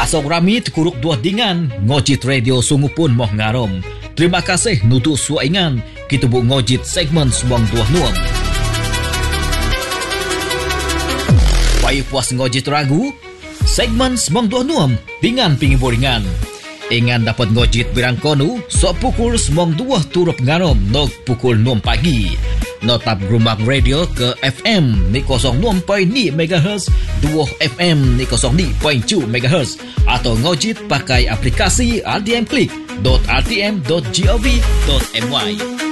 Pasok rami tekuruk dua dingan, ngojit radio sungu pun moh ngarom. Terima kasih nutu suaingan, kita bu ngojit segmen semong dua nuam. Payah puas ngojit ragu, segmen semong dua nuam, dingan pingi boringan. Ingan dapat ngojit birang konu, sok pukul semong dua turut ngarom, nok pukul 6 pagi. Notap rumah radio ke FM ni 06.2 MHz, 2 FM ni 02.2 MHz atau ngojit pakai aplikasi RTM Click.rtm.gov.my.